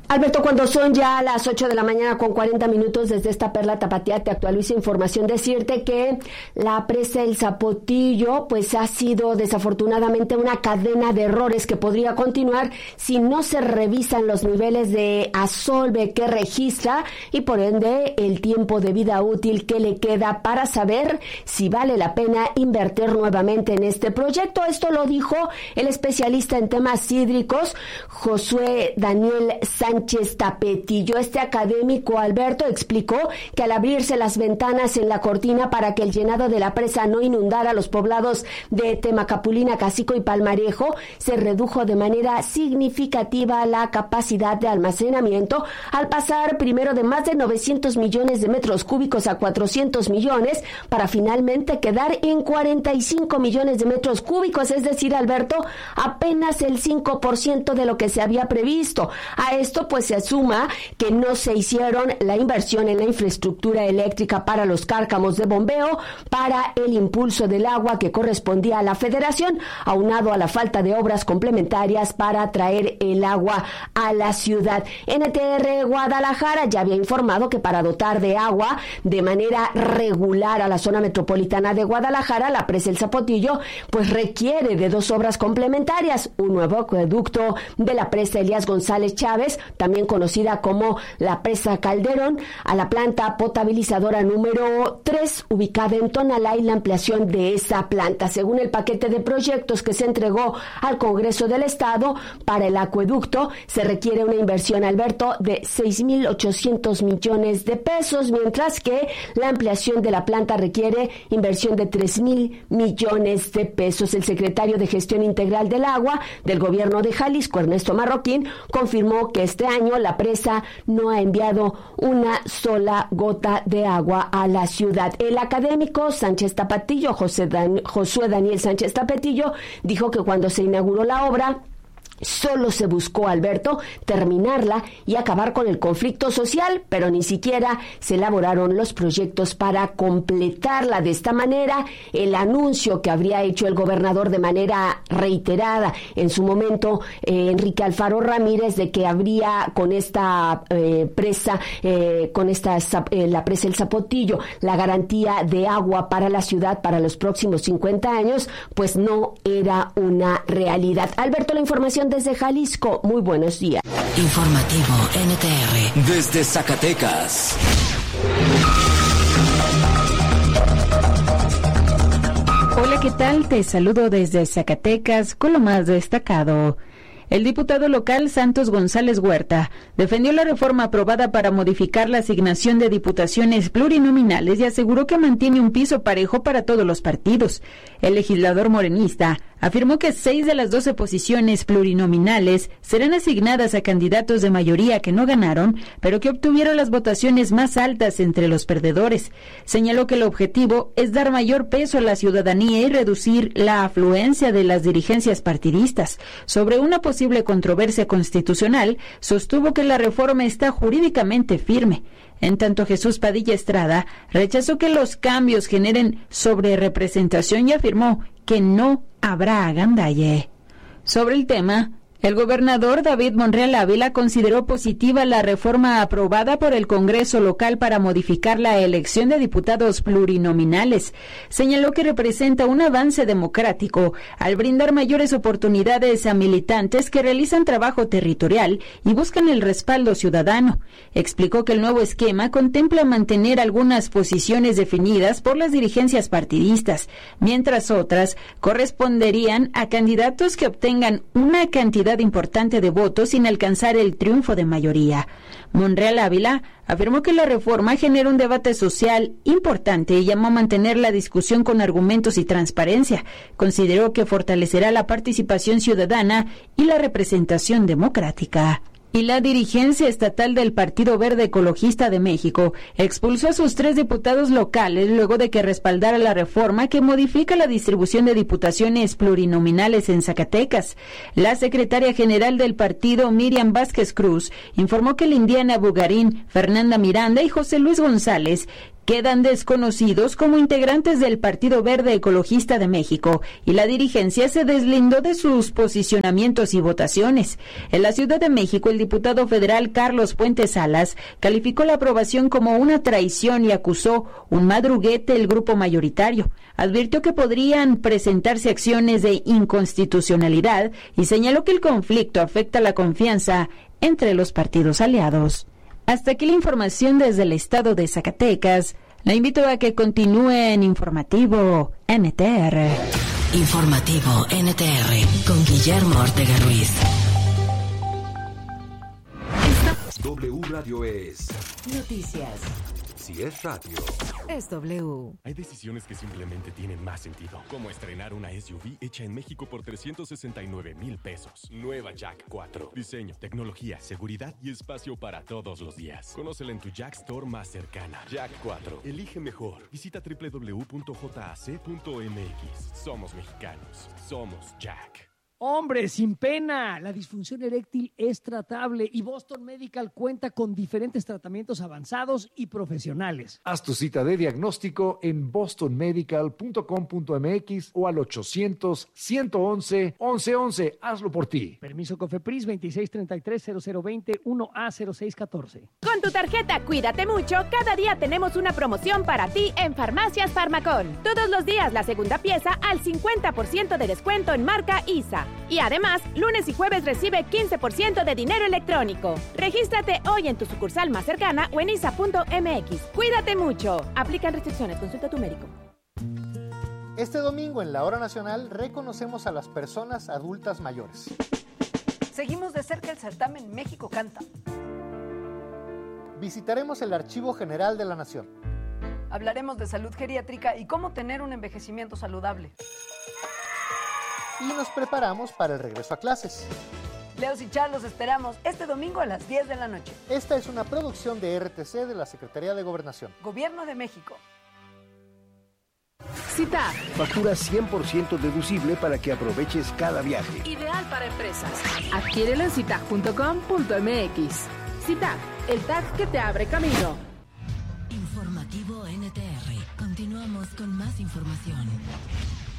Alberto, cuando son ya las 8 de la mañana con 40 minutos desde esta Perla Tapatía, te actualizo información. Decirte que la presa El Zapotillo, pues ha sido desafortunadamente una cadena de errores que podría continuar si no se revisan los niveles de asolve que registra y por ende el tiempo de vida útil que le queda para saber si vale la pena invertir nuevamente en este proyecto. Esto lo dijo el especialista en temas hídricos, Josué Daniel Sánchez Tapetillo. Este académico, Alberto, explicó que al abrirse las ventanas en la cortina para que el llenado de la presa no inundara los poblados de Temacapulina, Cacico y Palmarejo, se redujo de manera significativa la capacidad de almacenamiento al pasar primero de más de 900 millones de metros cúbicos a 400 millones para finalmente quedar en 45 millones de metros cúbicos, es decir, Alberto, apenas el 5% de lo que se había previsto. A esto pues se asuma que no se hicieron la inversión en la infraestructura eléctrica para los cárcamos de bombeo, para el impulso del agua que correspondía a la Federación, aunado a la falta de obras complementarias para traer el agua a la ciudad. NTR Guadalajara ya había informado que para dotar de agua de manera regular a la zona metropolitana de Guadalajara, la presa El Zapotillo, pues requiere de 2 obras complementarias: un nuevo acueducto de la presa Elías González Chávez, también conocida como la presa Calderón, a la planta potabilizadora número 3, ubicada en Tonalá, y la ampliación de esa planta. Según el paquete de proyectos que se entregó al Congreso del Estado para el acueducto, se requiere una inversión, Alberto, de 6,800 millones de pesos, mientras que la ampliación de la planta requiere inversión de 3,000 millones de pesos. El secretario de Gestión Integral del Agua del Gobierno de Jalisco, Ernesto Marroquín, confirmó que este año la presa no ha enviado una sola gota de agua a la ciudad. El académico Sánchez Tapetillo, Josué Daniel Sánchez Tapetillo, dijo que cuando se inauguró la obra solo se buscó, Alberto, terminarla y acabar con el conflicto social, pero ni siquiera se elaboraron los proyectos para completarla. De esta manera, el anuncio que habría hecho el gobernador de manera reiterada en su momento, Enrique Alfaro Ramírez, de que habría con esta presa, la presa El Zapotillo, la garantía de agua para la ciudad para los próximos 50 años, pues no era una realidad. Alberto, la información desde Jalisco. Muy buenos días. Informativo NTR. Desde Zacatecas. Hola, ¿qué tal? Te saludo desde Zacatecas con lo más destacado. El diputado local Santos González Huerta defendió la reforma aprobada para modificar la asignación de diputaciones plurinominales y aseguró que mantiene un piso parejo para todos los partidos. El legislador morenista afirmó que 6 de las 12 posiciones plurinominales serán asignadas a candidatos de mayoría que no ganaron, pero que obtuvieron las votaciones más altas entre los perdedores. Señaló que el objetivo es dar mayor peso a la ciudadanía y reducir la afluencia de las dirigencias partidistas. Sobre una posible controversia constitucional, sostuvo que la reforma está jurídicamente firme. En tanto, Jesús Padilla Estrada rechazó que los cambios generen sobrerepresentación y afirmó que no habrá agandalle. Sobre el tema, el gobernador David Monreal Ávila consideró positiva la reforma aprobada por el Congreso local para modificar la elección de diputados plurinominales. Señaló que representa un avance democrático al brindar mayores oportunidades a militantes que realizan trabajo territorial y buscan el respaldo ciudadano. Explicó que el nuevo esquema contempla mantener algunas posiciones definidas por las dirigencias partidistas, mientras otras corresponderían a candidatos que obtengan una cantidad importante de votos sin alcanzar el triunfo de mayoría. Monreal Ávila afirmó que la reforma genera un debate social importante y llamó a mantener la discusión con argumentos y transparencia. Consideró que fortalecerá la participación ciudadana y la representación democrática. Y la dirigencia estatal del Partido Verde Ecologista de México expulsó a sus 3 diputados locales luego de que respaldara la reforma que modifica la distribución de diputaciones plurinominales en Zacatecas. La secretaria general del partido, Miriam Vázquez Cruz, informó que Lindiana Bugarín, Fernanda Miranda y José Luis González quedan desconocidos como integrantes del Partido Verde Ecologista de México y la dirigencia se deslindó de sus posicionamientos y votaciones. En la Ciudad de México, el diputado federal Carlos Puente Salas calificó la aprobación como una traición y acusó un madruguete el grupo mayoritario. Advirtió que podrían presentarse acciones de inconstitucionalidad y señaló que el conflicto afecta la confianza entre los partidos aliados. Hasta aquí la información desde el estado de Zacatecas. La invito a que continúe en Informativo NTR. Informativo NTR con Guillermo Ortega Ruiz. W Radio es Noticias. Si es radio, es W. Hay decisiones que simplemente tienen más sentido, como estrenar una SUV hecha en México por 369,000 pesos. Nueva Jack 4. Diseño, tecnología, seguridad y espacio para todos los días. Conócela en tu Jack Store más cercana. Jack 4. Elige mejor. Visita www.jac.mx. Somos mexicanos. Somos Jack. Hombre, sin pena, la disfunción eréctil es tratable y Boston Medical cuenta con diferentes tratamientos avanzados y profesionales. Haz tu cita de diagnóstico en bostonmedical.com.mx o al 800-111-1111. Hazlo por ti. Permiso COFEPRIS 2633-0020 1A0614. Con tu tarjeta Cuídate Mucho, cada día tenemos una promoción para ti en Farmacias Farmacón. Todos los días la segunda pieza al 50% de descuento en marca ISA. Y además, lunes y jueves recibe 15% de dinero electrónico. Regístrate hoy en tu sucursal más cercana o en isa.mx. Cuídate mucho. Aplican restricciones. Consulta a tu médico. Este domingo en la Hora Nacional reconocemos a las personas adultas mayores. Seguimos de cerca el certamen México Canta. Visitaremos el Archivo General de la Nación. Hablaremos de salud geriátrica y cómo tener un envejecimiento saludable. Y nos preparamos para el regreso a clases. Leos y Char los esperamos este domingo a las 10 de la noche. Esta es una producción de RTC de la Secretaría de Gobernación. Gobierno de México. CITAP. Factura 100% deducible para que aproveches cada viaje. Ideal para empresas. Adquiérelo en citag.com.mx. CITAP, el tag que te abre camino. Informativo NTR. Continuamos con más información.